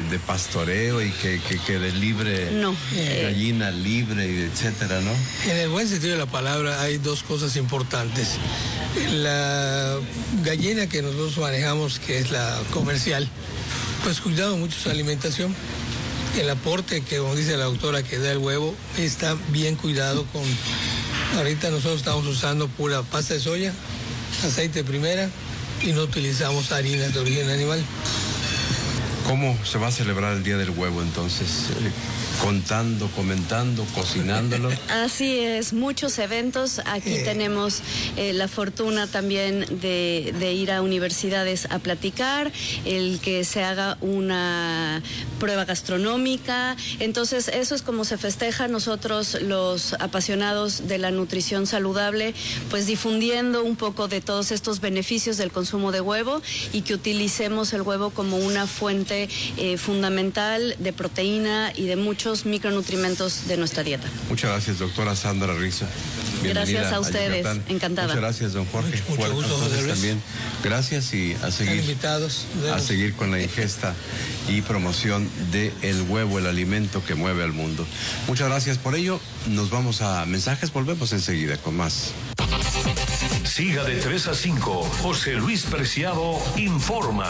de pastoreo y que quede libre, no, gallina libre, y etcétera, ¿no? En el buen sentido de la palabra hay dos cosas importantes. La gallina que nosotros manejamos, que es la comercial, pues cuidamos mucho su alimentación. El aporte que, como dice la doctora, que da el huevo, está bien cuidado con... Ahorita nosotros estamos usando pura pasta de soya, aceite de primera, y no utilizamos harinas de origen animal. ¿Cómo se va a celebrar el Día del Huevo entonces? Contando, comentando, cocinándolo. Así es, muchos eventos. Aquí tenemos la fortuna también de ir a universidades a platicar, el que se haga una prueba gastronómica. Entonces, eso es como se festeja. Nosotros, los apasionados de la nutrición saludable, pues difundiendo un poco de todos estos beneficios del consumo de huevo y que utilicemos el huevo como una fuente fundamental de proteína y de muchos micronutrimentos de nuestra dieta. Muchas gracias, doctora Sandra Rizzo. Gracias a ustedes, encantada. Muchas gracias, don Jorge. Mucho gusto, José Luis. También. Gracias y a seguir. Invitados. A seguir con la ingesta y promoción del huevo, el alimento que mueve al mundo. Muchas gracias por ello. Nos vamos a mensajes, volvemos enseguida con más. Siga de 3 a 5. José Luis Preciado informa.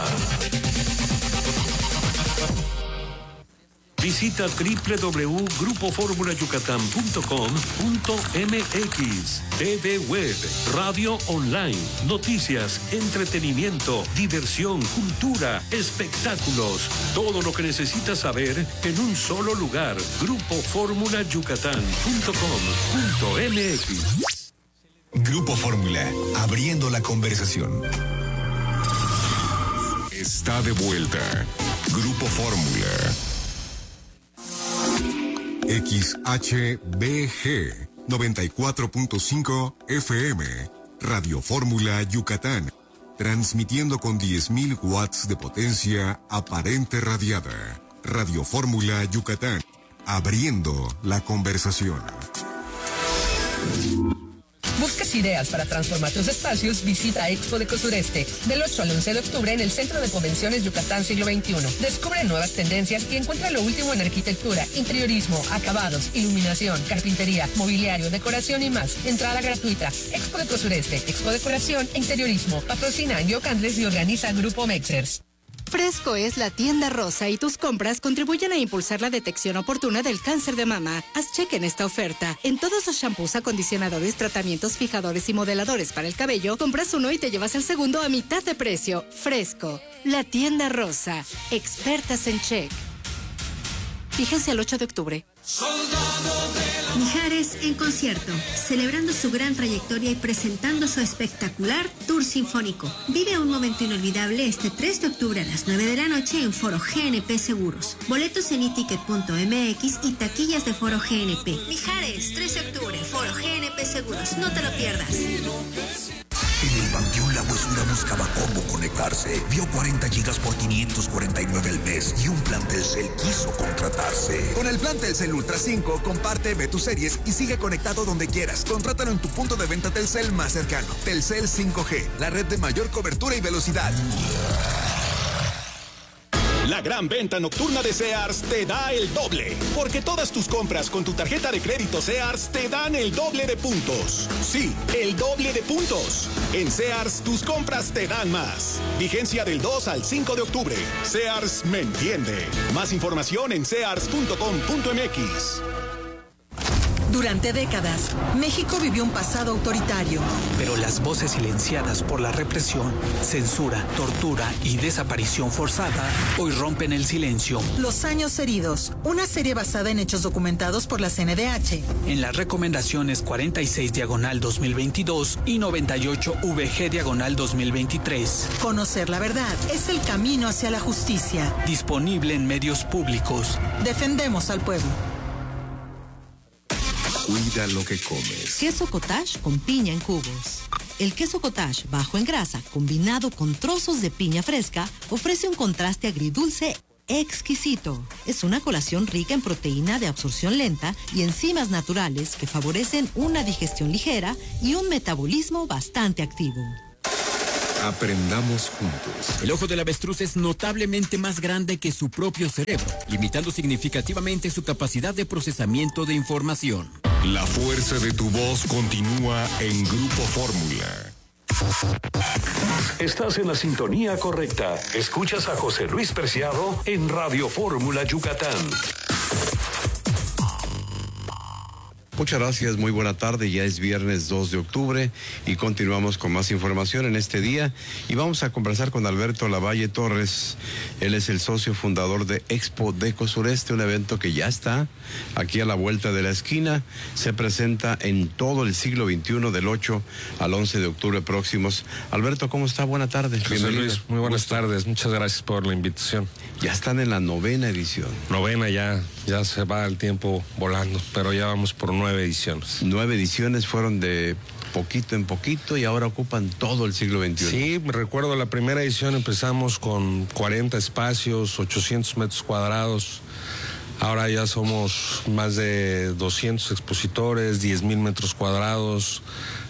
Visita www.grupoformulayucatán.com.mx. TV Web, radio online, noticias, entretenimiento, diversión, cultura, espectáculos. Todo lo que necesitas saber en un solo lugar. Grupoformulayucatán.com.mx. Grupo Fórmula, abriendo la conversación. Está de vuelta. Grupo Fórmula. XHBG 94.5 FM, Radio Fórmula Yucatán, transmitiendo con 10.000 watts de potencia aparente radiada. Radio Fórmula Yucatán, abriendo la conversación. ¿Buscas ideas para transformar tus espacios? Visita Expo Deco Sureste del 8 al 11 de octubre en el Centro de Convenciones Yucatán Siglo XXI. Descubre nuevas tendencias y encuentra lo último en arquitectura, interiorismo, acabados, iluminación, carpintería, mobiliario, decoración y más. Entrada gratuita. Expo Deco Sureste, Expo Decoración e Interiorismo. Patrocina Yoc Andrés y organiza Grupo Mexers. Fresco es la tienda rosa y tus compras contribuyen a impulsar la detección oportuna del cáncer de mama. Haz cheque en esta oferta. En todos los shampoos, acondicionadores, tratamientos, fijadores y modeladores para el cabello, compras uno y te llevas el segundo a mitad de precio. Fresco, la tienda rosa. Expertas en check. Fíjense el 8 de octubre. Mijares en concierto, celebrando su gran trayectoria y presentando su espectacular tour sinfónico. Vive un momento inolvidable este 3 de octubre a las 9 de la noche en Foro GNP Seguros. Boletos en iticket.mx y taquillas de Foro GNP. Mijares, 3 de octubre, Foro GNP Seguros. No te lo pierdas. En el Panteón La Huesura buscaba cómo conectarse. Vio 40 gigas por 549 al mes y un plan Telcel quiso contratarse. Con el plan Telcel Ultra 5, comparte, ve tus series y sigue conectado donde quieras. Contrátalo en tu punto de venta Telcel más cercano. Telcel 5G, la red de mayor cobertura y velocidad. La gran venta nocturna de Sears te da el doble, porque todas tus compras con tu tarjeta de crédito Sears te dan el doble de puntos. Sí, el doble de puntos. En Sears, tus compras te dan más. Vigencia del 2 al 5 de octubre. Sears me entiende. Más información en sears.com.mx. Durante décadas, México vivió un pasado autoritario. Pero las voces silenciadas por la represión, censura, tortura y desaparición forzada hoy rompen el silencio. Los años heridos, una serie basada en hechos documentados por la CNDH. En las recomendaciones 46/2022 y 98/VG/2023. Conocer la verdad es el camino hacia la justicia. Disponible en medios públicos. Defendemos al pueblo. Cuida lo que comes. Queso cottage con piña en cubos. El queso cottage bajo en grasa, combinado con trozos de piña fresca, ofrece un contraste agridulce exquisito. Es una colación rica en proteína de absorción lenta y enzimas naturales que favorecen una digestión ligera y un metabolismo bastante activo. Aprendamos juntos. El ojo del avestruz es notablemente más grande que su propio cerebro, limitando significativamente su capacidad de procesamiento de información. La fuerza de tu voz continúa en Grupo Fórmula. Estás en la sintonía correcta. Escuchas a José Luis Preciado en Radio Fórmula Yucatán. Muchas gracias, muy buena tarde, ya es viernes 2 de octubre y continuamos con más información en este día y vamos a conversar con Alberto Lavalle Torres. Él es el socio fundador de Expo Deco Sureste, un evento que ya está aquí a la vuelta de la esquina. Se presenta en todo el siglo XXI del 8 al 11 de octubre próximos. Alberto, ¿cómo está? Buena tarde. José Luis, muy buenas tardes, muchas gracias por la invitación. Ya están en la 9ª edición. 9ª, ya se va el tiempo volando, pero ya vamos por 9 ediciones. 9 ediciones fueron de poquito en poquito y ahora ocupan todo el siglo XXI. Sí, me recuerdo la primera edición empezamos con 40 espacios, 800 metros cuadrados. Ahora ya somos más de 200 expositores, 10,000 metros cuadrados.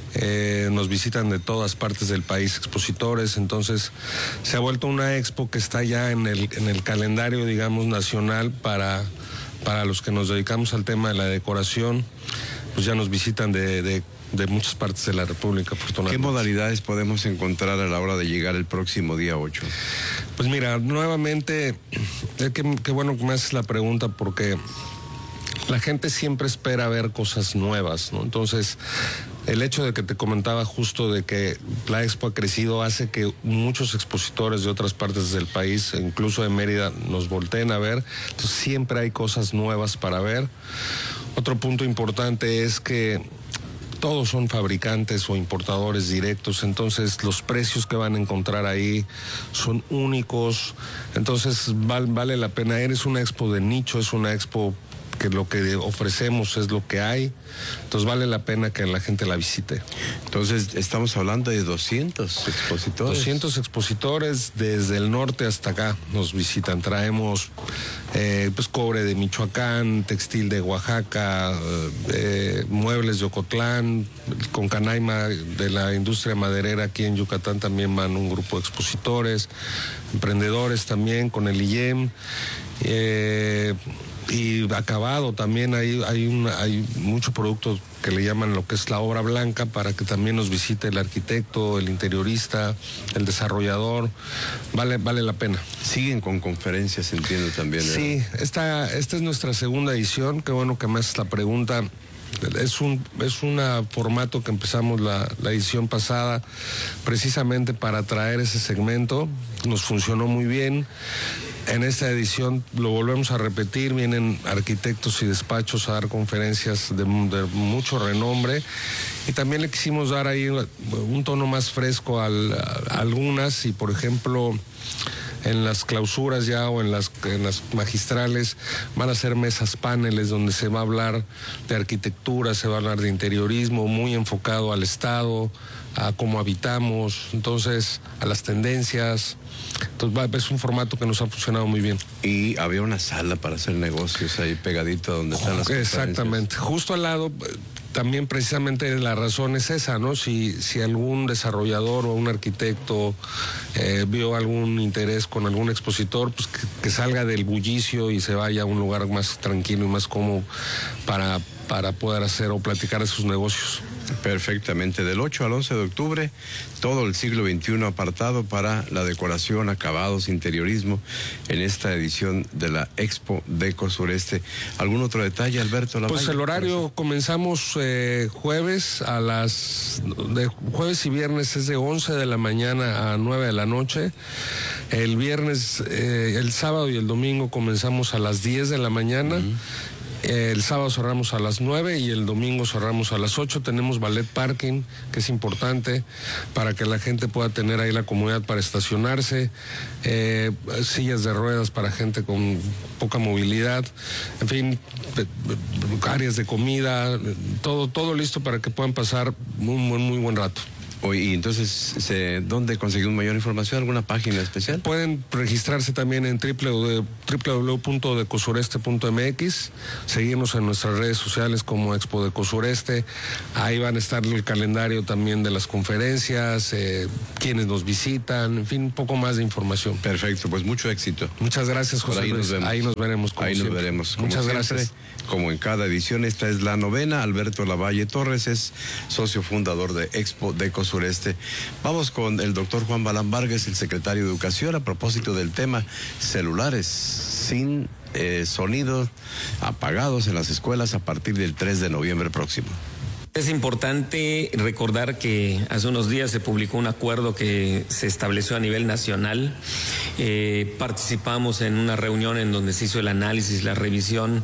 Nos visitan de todas partes del país expositores, entonces se ha vuelto una expo que está ya en el calendario, digamos, nacional para los que nos dedicamos al tema de la decoración. Pues ya nos visitan de muchas partes de la República, afortunadamente. ¿Qué modalidades podemos encontrar a la hora de llegar el próximo día 8? Pues mira, nuevamente, qué bueno que me haces la pregunta porque la gente siempre espera ver cosas nuevas, ¿no? Entonces, el hecho de que te comentaba justo de que la expo ha crecido hace que muchos expositores de otras partes del país, incluso de Mérida, nos volteen a ver. Entonces, siempre hay cosas nuevas para ver. Otro punto importante es que todos son fabricantes o importadores directos, entonces los precios que van a encontrar ahí son únicos, entonces vale la pena. Eres una expo de nicho, es una expo que lo que ofrecemos es lo que hay, entonces vale la pena que la gente la visite. Entonces estamos hablando de 200 expositores. 200 expositores desde el norte hasta acá nos visitan. Traemos pues cobre de Michoacán, textil de Oaxaca, muebles de Ocotlán, con Canaima de la industria maderera aquí en Yucatán también van un grupo de expositores, emprendedores también con el IEM. Y acabado también hay mucho producto que le llaman lo que es la obra blanca para que también nos visite el arquitecto, el interiorista, el desarrollador. Vale la pena. Siguen con conferencias, entiendo también. Sí, esta es nuestra segunda edición. Qué bueno que me haces la pregunta. Es un formato que empezamos la edición pasada precisamente para traer ese segmento. Nos funcionó muy bien. En esta edición lo volvemos a repetir, vienen arquitectos y despachos a dar conferencias de mucho renombre y también le quisimos dar ahí un tono más fresco a algunas y por ejemplo en las clausuras ya o en las magistrales van a ser mesas paneles donde se va a hablar de arquitectura, se va a hablar de interiorismo muy enfocado al Estado, a cómo habitamos, entonces a las tendencias. Entonces es un formato que nos ha funcionado muy bien. Y había una sala para hacer negocios ahí pegadito donde están las Exactamente, justo al lado. También precisamente la razón es esa, ¿no? Si algún desarrollador o un arquitecto vio algún interés con algún expositor, pues que salga del bullicio y se vaya a un lugar más tranquilo y más cómodo para poder hacer o platicar de sus negocios. Perfectamente. Del 8 al 11 de octubre, todo el siglo XXI apartado para la decoración, acabados, interiorismo, en esta edición de la Expo Deco Sureste. ¿Algún otro detalle, Alberto Lavalle? Pues el horario comenzamos jueves y viernes es de 11 de la mañana a 9 de la noche. El viernes, el sábado y el domingo comenzamos a las 10 de la mañana. El sábado cerramos a las 9 y el domingo cerramos a las 8. Tenemos valet parking, que es importante para que la gente pueda tener ahí la comodidad para estacionarse, sillas de ruedas para gente con poca movilidad, en fin, áreas de comida, todo listo para que puedan pasar un muy buen rato. Y entonces, ¿dónde conseguimos mayor información? ¿Alguna página especial? Pueden registrarse también en www.decosureste.mx, seguirnos en nuestras redes sociales como Expo de Ecosureste. Ahí van a estar el calendario también de las conferencias, quienes nos visitan, en fin, un poco más de información. Perfecto, pues mucho éxito. Muchas gracias, José Luis. Ahí nos veremos. Muchas gracias. Como en cada edición, esta es la 9ª. Alberto Lavalle Torres es socio fundador de Expo de Ecosureste. Vamos con el doctor Juan Balán Vargas, el secretario de Educación, a propósito del tema celulares sin sonido, apagados en las escuelas a partir del 3 de noviembre próximo. Es importante recordar que hace unos días se publicó un acuerdo que se estableció a nivel nacional. Participamos en una reunión en donde se hizo el análisis, la revisión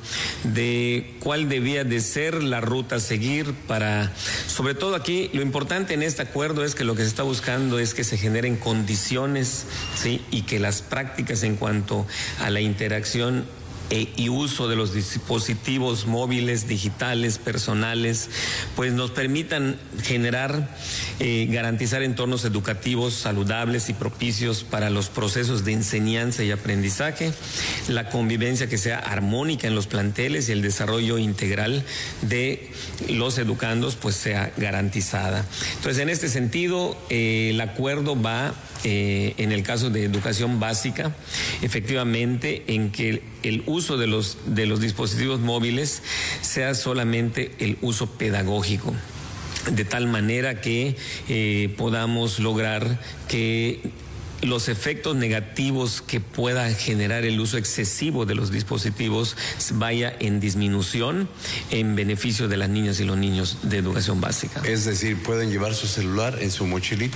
de cuál debía de ser la ruta a seguir para, sobre todo aquí, lo importante en este acuerdo es que lo que se está buscando es que se generen condiciones, ¿sí? Y que las prácticas en cuanto a la interacción y uso de los dispositivos móviles, digitales, personales, pues nos permitan generar, garantizar entornos educativos saludables y propicios para los procesos de enseñanza y aprendizaje, la convivencia que sea armónica en los planteles y el desarrollo integral de los educandos pues sea garantizada. Entonces, en este sentido, el acuerdo va en el caso de educación básica, efectivamente, en que el uso de los dispositivos móviles sea solamente el uso pedagógico, de tal manera que podamos lograr que los efectos negativos que pueda generar el uso excesivo de los dispositivos vaya en disminución en beneficio de las niñas y los niños de educación básica. Es decir, ¿pueden llevar su celular en su mochilita?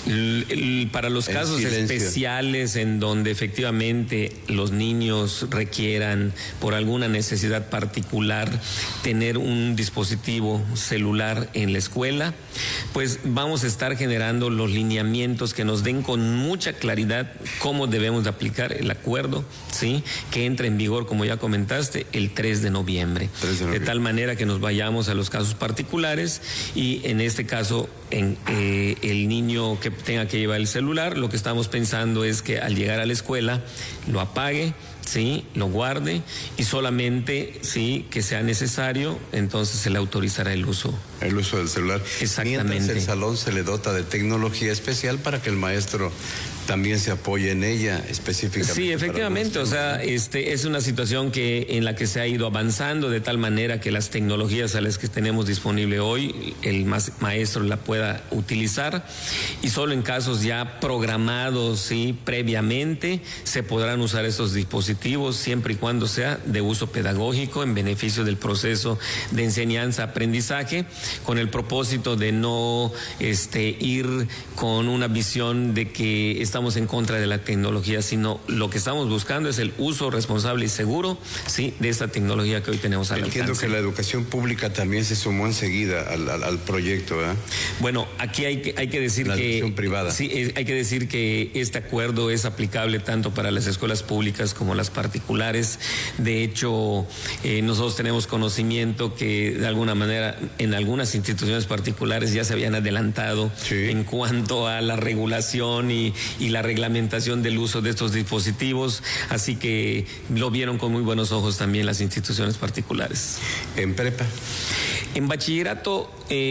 Para los casos especiales en donde efectivamente los niños requieran por alguna necesidad particular tener un dispositivo celular en la escuela, pues vamos a estar generando los lineamientos que nos den con mucha claridad cómo debemos de aplicar el acuerdo, ¿sí? Que entra en vigor, como ya comentaste, el 3 de noviembre. De tal manera que nos vayamos a los casos particulares y en este caso el niño que tenga que llevar el celular, lo que estamos pensando es que al llegar a la escuela lo apague, sí, lo guarde y solamente, sí, que sea necesario, entonces se le autorizará el uso. El uso del celular. Exactamente. Mientras el salón se le dota de tecnología especial para que el maestro también se apoye en ella específicamente. Sí, efectivamente, o sea, es una situación en la que se ha ido avanzando de tal manera que las tecnologías a las que tenemos disponible hoy, el maestro la pueda utilizar y solo en casos ya programados, sí, previamente, se podrán usar estos dispositivos siempre y cuando sea de uso pedagógico en beneficio del proceso de enseñanza-aprendizaje, con el propósito de no ir con una visión de que estamos en contra de la tecnología, sino lo que estamos buscando es el uso responsable y seguro, sí, de esta tecnología que hoy tenemos al alcance. Entiendo que la educación pública también se sumó enseguida al proyecto, ¿verdad? Bueno, aquí hay que decir la que educación privada. Sí, hay que decir que este acuerdo es aplicable tanto para las escuelas públicas como las particulares. De hecho, nosotros tenemos conocimiento que de alguna manera en algunas instituciones particulares ya se habían adelantado en cuanto a la regulación y la reglamentación del uso de estos dispositivos, así que lo vieron con muy buenos ojos también las instituciones particulares. ¿En prepa? En bachillerato,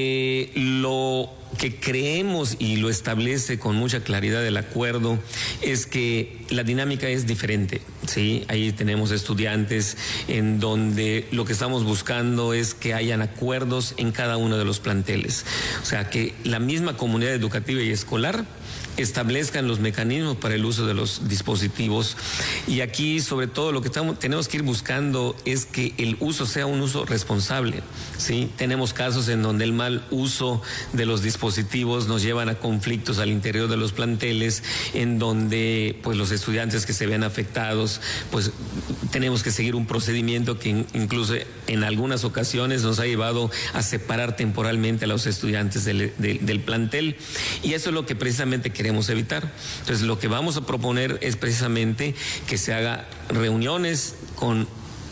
lo que creemos y lo establece con mucha claridad el acuerdo es que la dinámica es diferente, ¿sí? Ahí tenemos estudiantes en donde lo que estamos buscando es que hayan acuerdos en cada uno de los planteles, o sea, que la misma comunidad educativa y escolar establezcan los mecanismos para el uso de los dispositivos y aquí sobre todo lo que tenemos que ir buscando es que el uso sea un uso responsable, ¿sí? Tenemos casos en donde el mal uso de los dispositivos nos llevan a conflictos al interior de los planteles, en donde pues los estudiantes que se ven afectados, pues tenemos que seguir un procedimiento que incluso en algunas ocasiones nos ha llevado a separar temporalmente a los estudiantes del plantel y eso es lo que precisamente queremos evitar. Entonces lo que vamos a proponer es precisamente que se haga reuniones con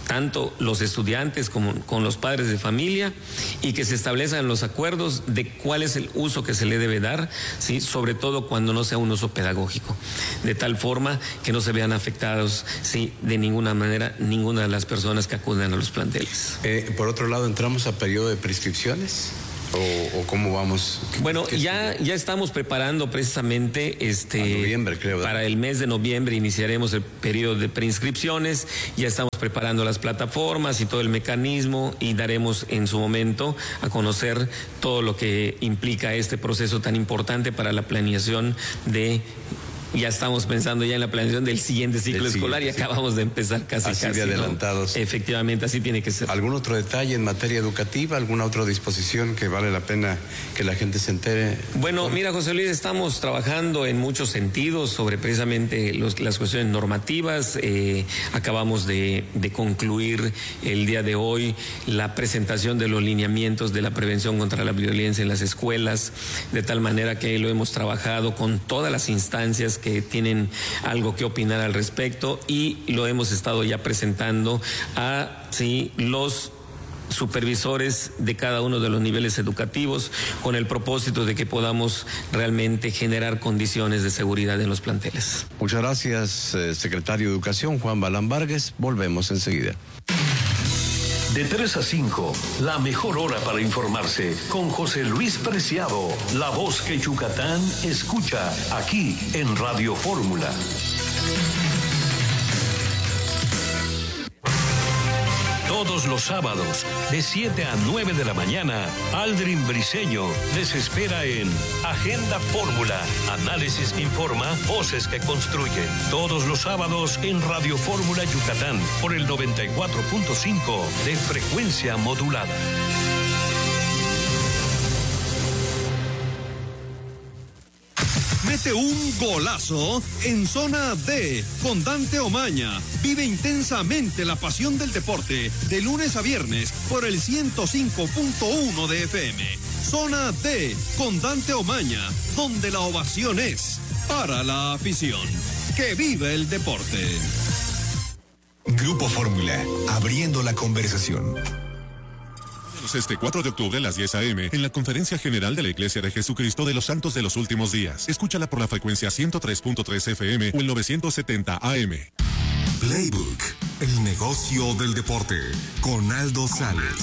tanto los estudiantes como con los padres de familia, y que se establezcan los acuerdos de cuál es el uso que se le debe dar, ¿sí? Sobre todo cuando no sea un uso pedagógico, de tal forma que no se vean afectados, ¿sí? De ninguna manera ninguna de las personas que acuden a los planteles. Por otro lado, ¿entramos a periodo de prescripciones? ¿O cómo vamos? Bueno, ya estamos preparando precisamente noviembre, creo, ¿verdad? Para el mes de noviembre iniciaremos el periodo de preinscripciones, ya estamos preparando las plataformas y todo el mecanismo, y daremos en su momento a conocer todo lo que implica este proceso tan importante para la planeación de... Ya estamos pensando ya en la planeación del siguiente ciclo escolar y acabamos de empezar casi de adelantados. ¿No? Efectivamente, así tiene que ser. ¿Algún otro detalle en materia educativa? ¿Alguna otra disposición que vale la pena que la gente se entere? Bueno, mira, José Luis, estamos trabajando en muchos sentidos sobre precisamente las cuestiones normativas. Acabamos de concluir el día de hoy la presentación de los lineamientos de la prevención contra la violencia en las escuelas, de tal manera que lo hemos trabajado con todas las instancias que tienen algo que opinar al respecto, y lo hemos estado ya presentando a los supervisores de cada uno de los niveles educativos, con el propósito de que podamos realmente generar condiciones de seguridad en los planteles. Muchas gracias, secretario de Educación, Juan Balán Vargas. Volvemos enseguida. De 3 a 5, la mejor hora para informarse con José Luis Preciado, la voz que Yucatán escucha aquí en Radio Fórmula. Todos los sábados, de 7 a 9 de la mañana, Aldrin Briceño les espera en Agenda Fórmula. Análisis que informa, voces que construyen. Todos los sábados en Radio Fórmula Yucatán, por el 94.5 de frecuencia modulada. Mete un golazo en Zona D con Dante Omaña. Vive intensamente la pasión del deporte de lunes a viernes por el 105.1 de FM. Zona D con Dante Omaña, donde la ovación es para la afición. ¡Que vive el deporte! Grupo Fórmula, abriendo la conversación. Este 4 de octubre a las 10 a.m. en la Conferencia General de la Iglesia de Jesucristo de los Santos de los Últimos Días. Escúchala por la frecuencia 103.3 FM o el 970 AM. Playbook, el negocio del deporte, con Aldo Sales.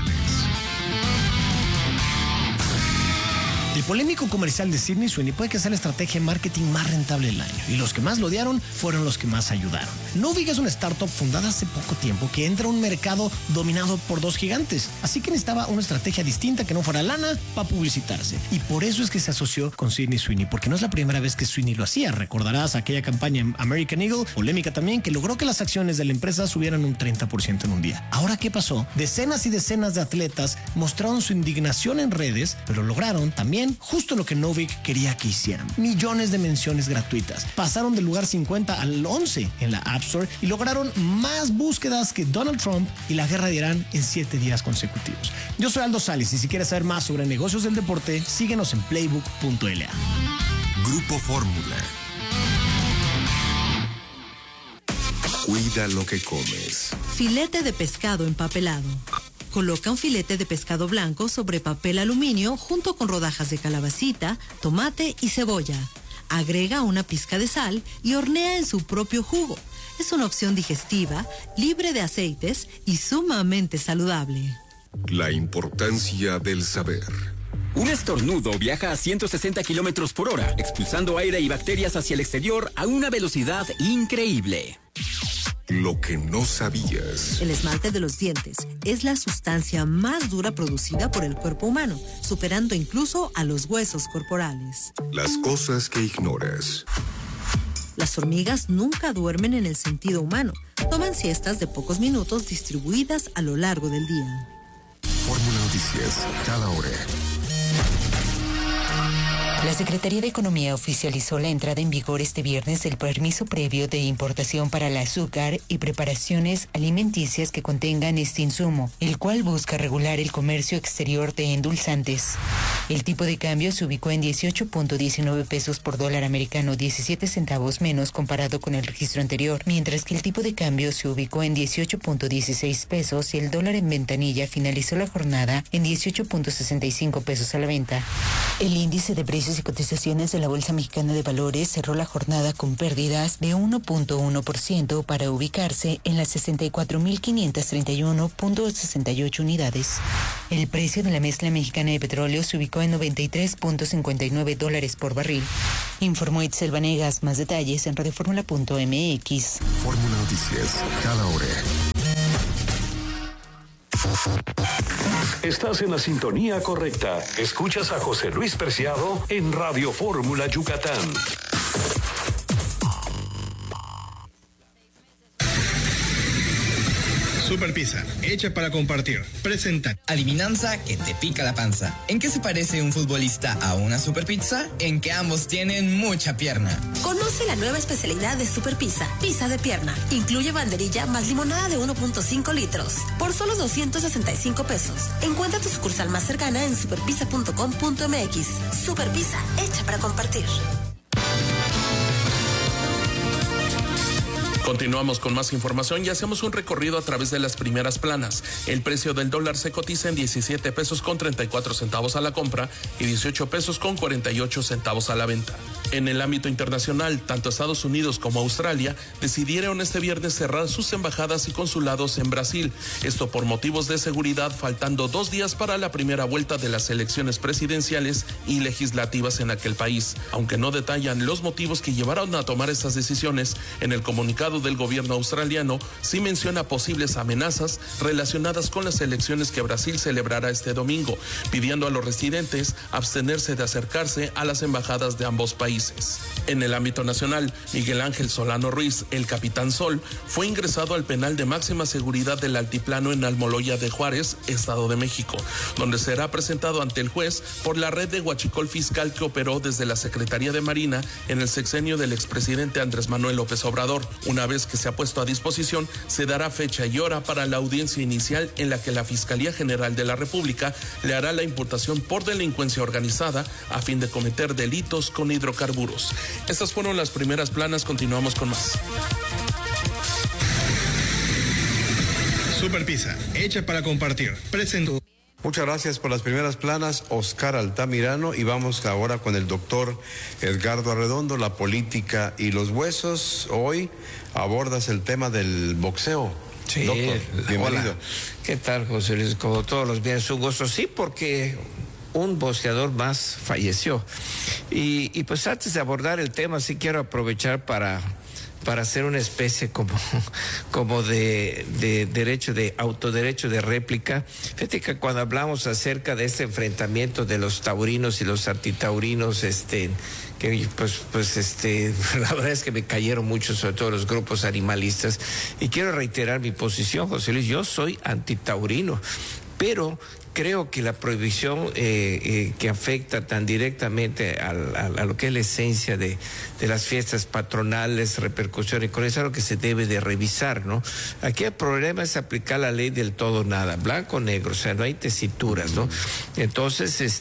El polémico comercial de Sydney Sweeney puede que sea la estrategia de marketing más rentable del año, y los que más lo odiaron fueron los que más ayudaron. Novig es una startup fundada hace poco tiempo que entra a un mercado dominado por dos gigantes, así que necesitaba una estrategia distinta que no fuera lana para publicitarse, y por eso es que se asoció con Sydney Sweeney, porque no es la primera vez que Sweeney lo hacía. Recordarás aquella campaña en American Eagle, polémica también, que logró que las acciones de la empresa subieran un 30% en un día. Ahora, ¿qué pasó? Decenas y decenas de atletas mostraron su indignación en redes, pero lograron también justo lo que Novig quería que hicieran: millones de menciones gratuitas. Pasaron del lugar 50 al 11 en la App Store y lograron más búsquedas que Donald Trump y la guerra de Irán en 7 días consecutivos. Yo soy Aldo Sales, y si quieres saber más sobre negocios del deporte, síguenos en playbook.la. Grupo Fórmula. Cuida lo que comes. Filete de pescado empapelado. Coloca un filete de pescado blanco sobre papel aluminio junto con rodajas de calabacita, tomate y cebolla. Agrega una pizca de sal y hornea en su propio jugo. Es una opción digestiva, libre de aceites y sumamente saludable. La importancia del saber. Un estornudo viaja a 160 kilómetros por hora, expulsando aire y bacterias hacia el exterior a una velocidad increíble. Lo que no sabías. El esmalte de los dientes es la sustancia más dura producida por el cuerpo humano, superando incluso a los huesos corporales. Las cosas que ignoras. Las hormigas nunca duermen en el sentido humano. Toman siestas de pocos minutos distribuidas a lo largo del día. Fórmula Noticias, cada hora. La Secretaría de Economía oficializó la entrada en vigor este viernes del permiso previo de importación para el azúcar y preparaciones alimenticias que contengan este insumo, el cual busca regular el comercio exterior de endulzantes. El tipo de cambio se ubicó en 18.19 pesos por dólar americano, 17 centavos menos comparado con el registro anterior, mientras que el tipo de cambio se ubicó en 18.16 pesos y el dólar en ventanilla finalizó la jornada en 18.65 pesos a la venta. El índice de precios y cotizaciones de la Bolsa Mexicana de Valores cerró la jornada con pérdidas de 1.1% para ubicarse en las 64.531.68 unidades. El precio de la mezcla mexicana de petróleo se ubicó en $93.59 por barril. Informó Itzel Vanegas. Más detalles en radioformula.mx. Fórmula Noticias, cada hora. Estás en la sintonía correcta. Escuchas a José Luis Preciado en Radio Fórmula Yucatán. Super Pizza, hecha para compartir. Presenta. Adivinanza que te pica la panza. ¿En qué se parece un futbolista a una super pizza? En que ambos tienen mucha pierna. Conoce la nueva especialidad de Super Pizza, pizza de pierna. Incluye banderilla más limonada de 1.5 litros. Por solo 265 pesos. Encuentra tu sucursal más cercana en superpizza.com.mx. Super Pizza, hecha para compartir. Continuamos con más información y hacemos un recorrido a través de las primeras planas. El precio del dólar se cotiza en 17 pesos con 34 centavos a la compra y 18 pesos con 48 centavos a la venta. En el ámbito internacional, tanto Estados Unidos como Australia decidieron este viernes cerrar sus embajadas y consulados en Brasil. Esto por motivos de seguridad, faltando 2 días para la primera vuelta de las elecciones presidenciales y legislativas en aquel país. Aunque no detallan los motivos que llevaron a tomar estas decisiones, en el comunicado del gobierno australiano sí menciona posibles amenazas relacionadas con las elecciones que Brasil celebrará este domingo, pidiendo a los residentes abstenerse de acercarse a las embajadas de ambos países. En el ámbito nacional, Miguel Ángel Solano Ruiz, el Capitán Sol, fue ingresado al penal de máxima seguridad del Altiplano en Almoloya de Juárez, Estado de México, donde será presentado ante el juez por la red de huachicol fiscal que operó desde la Secretaría de Marina en el sexenio del expresidente Andrés Manuel López Obrador. Una vez que se ha puesto a disposición, se dará fecha y hora para la audiencia inicial en la que la Fiscalía General de la República le hará la imputación por delincuencia organizada a fin de cometer delitos con hidrocarburos. Estas fueron las primeras planas, continuamos con más. Super Pizza, hecha para compartir. Presento. Muchas gracias por las primeras planas, Oscar Altamirano, y vamos ahora con el doctor Edgardo Arredondo, la política y los huesos. Hoy abordas el tema del boxeo. Sí, doctor, bienvenido. Hola. ¿Qué tal, José Luis? Como todos los días, un gusto. Sí, porque un boxeador más falleció. Y pues antes de abordar el tema, sí quiero aprovechar para hacer una especie como de derecho, de autoderecho de réplica. Fíjate que cuando hablamos acerca de este enfrentamiento de los taurinos y los antitaurinos, que la verdad es que me cayeron mucho, sobre todo los grupos animalistas, y quiero reiterar mi posición, José Luis. Yo soy antitaurino, pero creo que la prohibición que afecta tan directamente a lo que es la esencia de las fiestas patronales, repercusiones, con eso es lo que se debe de revisar, ¿no? Aquí el problema es aplicar la ley del todo o nada, blanco o negro, o sea, no hay tesituras, ¿no? Entonces,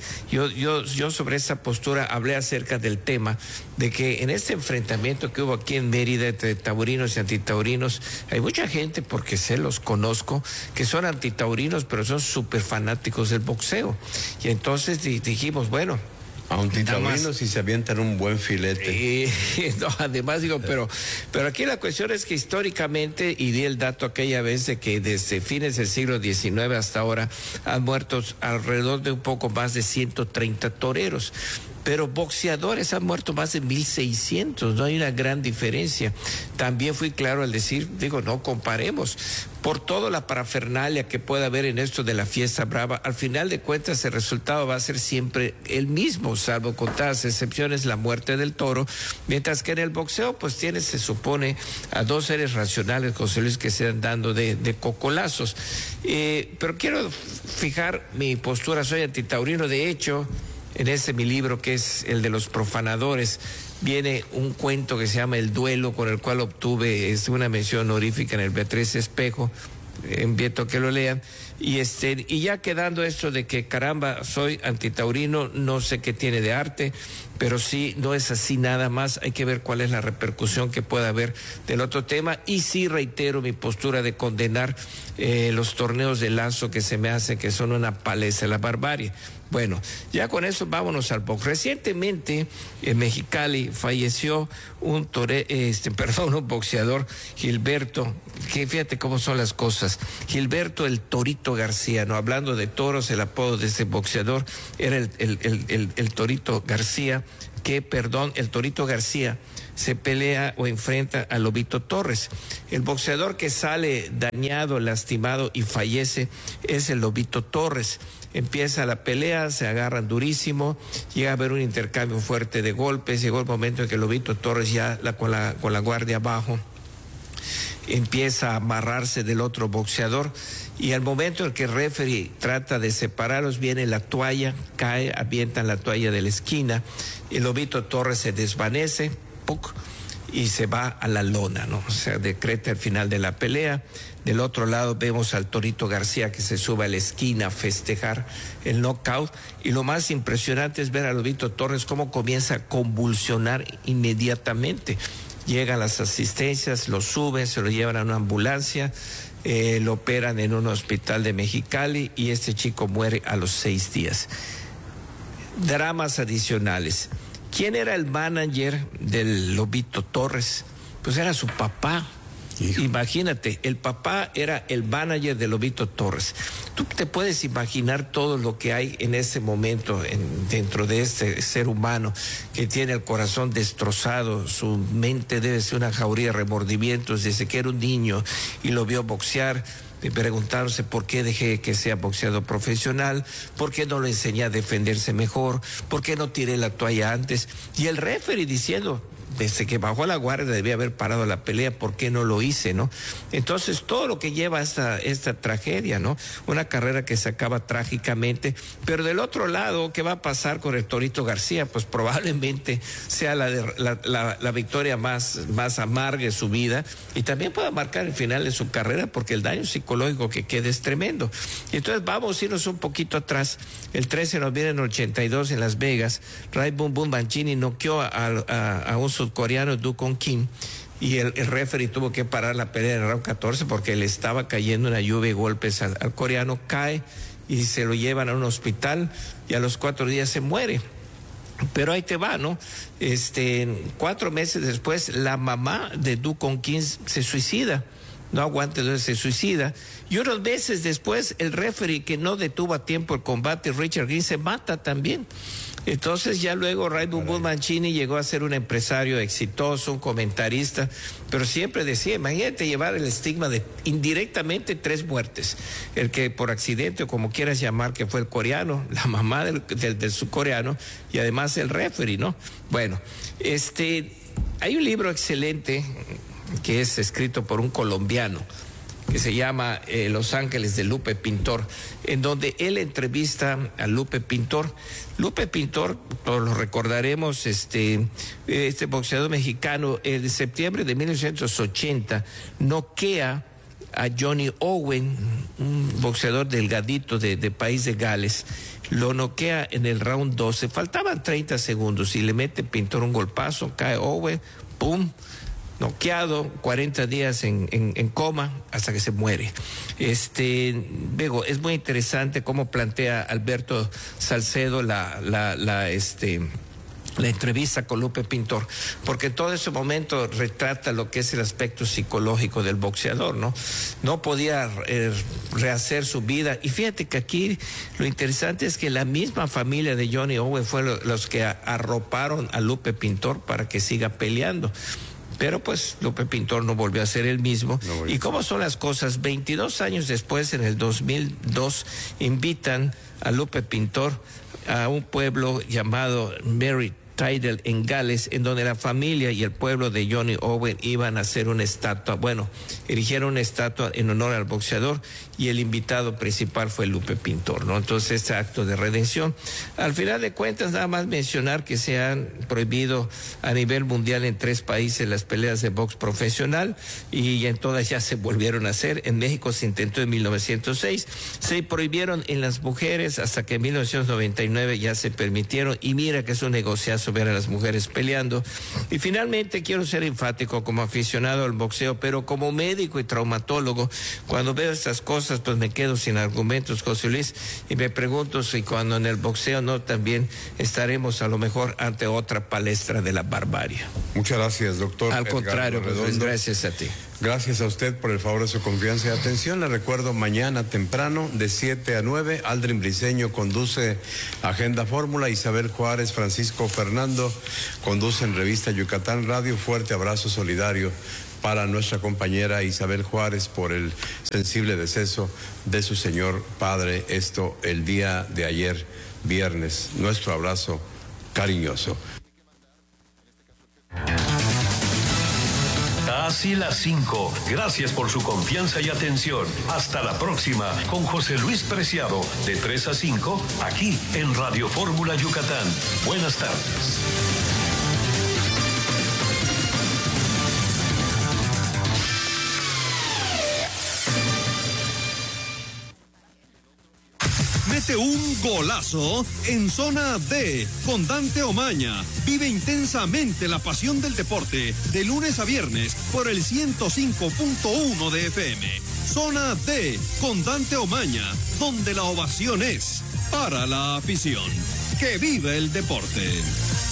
yo sobre esa postura hablé acerca del tema de que en este enfrentamiento que hubo aquí en Mérida entre taurinos y antitaurinos, hay mucha gente, porque los conozco, que son antitaurinos, pero son súper fanáticos del boxeo. Y entonces dijimos, bueno, antitaurinos y se avientan un buen filete. No, además digo, pero aquí la cuestión es que históricamente, y di el dato aquella vez de que desde fines del siglo XIX hasta ahora han muerto alrededor de un poco más de 130 toreros. Pero boxeadores han muerto más de 1,600, no hay una gran diferencia. También fui claro al decir, no comparemos. Por toda la parafernalia que pueda haber en esto de la fiesta brava, al final de cuentas el resultado va a ser siempre el mismo, salvo contadas excepciones, la muerte del toro, mientras que en el boxeo pues tienes, se supone, a dos seres racionales, José Luis, que se dan dando de cocolazos. Pero quiero fijar mi postura, soy antitaurino, de hecho, en mi libro, que es el de los profanadores, viene un cuento que se llama El Duelo, con el cual obtuve una mención honorífica en el Beatriz Espejo. Invito a que lo lean. Y ya quedando esto de que caramba, soy antitaurino, no sé qué tiene de arte, pero sí, no es así nada más. Hay que ver cuál es la repercusión que pueda haber del otro tema. Y sí reitero mi postura de condenar los torneos de lazo, que se me hacen que son una paliza, la barbarie. Bueno, ya con eso vámonos al box. Recientemente en Mexicali falleció un boxeador, Gilberto, que fíjate cómo son las cosas. Gilberto el Torito García, no hablando de toros, el apodo de ese boxeador era el Torito García, el Torito García se pelea o enfrenta a Lobito Torres. El boxeador que sale dañado, lastimado y fallece es el Lobito Torres. Empieza la pelea, se agarran durísimo, llega a haber un intercambio fuerte de golpes. Llegó el momento en que Lobito Torres ya con la guardia abajo empieza a amarrarse del otro boxeador, y al momento en que el referee trata de separarlos, viene la toalla, cae, avientan la toalla de la esquina, y Lobito Torres se desvanece, ¡puc!, y se va a la lona, ¿no? O sea, decreta el final de la pelea. Del otro lado vemos al Torito García que se sube a la esquina a festejar el knockout, y lo más impresionante es ver a Lobito Torres cómo comienza a convulsionar inmediatamente. Llegan las asistencias, lo suben, se lo llevan a una ambulancia, lo operan en un hospital de Mexicali, y este chico muere a los 6 días. Dramas adicionales. ¿Quién era el manager del Lobito Torres? Pues era su papá. Imagínate, el papá era el manager de Lobito Torres. Tú te puedes imaginar todo lo que hay en ese momento dentro de este ser humano que tiene el corazón destrozado, su mente debe ser una jauría de remordimientos desde que era un niño y lo vio boxear, preguntándose por qué dejé que sea boxeador profesional, por qué no lo enseñé a defenderse mejor, por qué no tiré la toalla antes, y el referee diciendo, desde que bajó la guardia debía haber parado la pelea, ¿por qué no lo hice, no? Entonces, todo lo que lleva a esta tragedia, ¿no? Una carrera que se acaba trágicamente, pero del otro lado, ¿qué va a pasar con el Torito García? Pues probablemente sea la victoria más amarga de su vida, y también pueda marcar el final de su carrera, porque el daño psicológico que queda es tremendo. Y entonces vamos a irnos un poquito atrás. El 13 de noviembre del 82 en Las Vegas, Ray Boom Boom Mancini noqueó a un sudcoreano, Du Kong Kim, y el referee tuvo que parar la pelea en el round 14 porque le estaba cayendo una lluvia de golpes al coreano. Cae y se lo llevan a un hospital, y a los 4 días se muere. Pero ahí te va, ¿no? 4 meses después, la mamá de Du Kong Kim se suicida. No aguanta, entonces se suicida. Y unos meses después, el referee que no detuvo a tiempo el combate, Richard Green, se mata también. Entonces ya luego Ray Boom Boom Mancini llegó a ser un empresario exitoso, un comentarista, pero siempre decía, imagínate llevar el estigma de indirectamente 3 muertes. El que por accidente, o como quieras llamar, que fue el coreano, la mamá del subcoreano, y además el referee, ¿no? Bueno, hay un libro excelente que es escrito por un colombiano que se llama Los Ángeles de Lupe Pintor, en donde él entrevista a Lupe Pintor. Lupe Pintor, lo recordaremos, este boxeador mexicano, en septiembre de 1980 noquea a Johnny Owen, un boxeador delgadito de País de Gales. Lo noquea en el round 12, faltaban 30 segundos y le mete Pintor un golpazo, cae Owen, ¡pum!, noqueado, 40 días en coma hasta que se muere. Luego, es muy interesante cómo plantea Alberto Salcedo la entrevista con Lupe Pintor, porque en todo ese momento retrata lo que es el aspecto psicológico del boxeador, ¿no? No podía rehacer su vida, y fíjate que aquí lo interesante es que la misma familia de Johnny Owen fue los que arroparon a Lupe Pintor para que siga peleando. Pero pues Lupe Pintor no volvió a ser el mismo. ¿Y cómo son las cosas? 22 años después, en el 2002, invitan a Lupe Pintor a un pueblo llamado Tydal en Gales, en donde la familia y el pueblo de Johnny Owen iban a hacer una estatua, erigieron una estatua en honor al boxeador, y el invitado principal fue Lupe Pintor, ¿no? Entonces, este acto de redención. Al final de cuentas, nada más mencionar que se han prohibido a nivel mundial en 3 países las peleas de box profesional, y en todas ya se volvieron a hacer. En México se intentó en 1906, se prohibieron en las mujeres hasta que en 1999 ya se permitieron, y mira que es un negociazo ver a las mujeres peleando. Y finalmente quiero ser enfático como aficionado al boxeo, pero como médico y traumatólogo, cuando veo estas cosas pues me quedo sin argumentos, José Luis, y me pregunto si cuando en el boxeo no también estaremos a lo mejor ante otra palestra de la barbarie. Muchas gracias, doctor. Al contrario, pues, gracias a ti. Gracias a usted por el favor de su confianza y atención. Le recuerdo, mañana temprano, de 7 a 9, Aldrin Briceño conduce Agenda Fórmula, Isabel Juárez, Francisco Fernando conducen Revista Yucatán Radio. Fuerte abrazo solidario para nuestra compañera Isabel Juárez por el sensible deceso de su señor padre, esto el día de ayer, viernes. Nuestro abrazo cariñoso. Casi las 5. Gracias por su confianza y atención. Hasta la próxima con José Luis Preciado, de 3 a 5, aquí en Radio Fórmula Yucatán. Buenas tardes. Mete un golazo en Zona D con Dante Omaña. Vive intensamente la pasión del deporte de lunes a viernes por el 105.1 de FM. Zona D con Dante Omaña, donde la ovación es para la afición. ¡Que vive el deporte!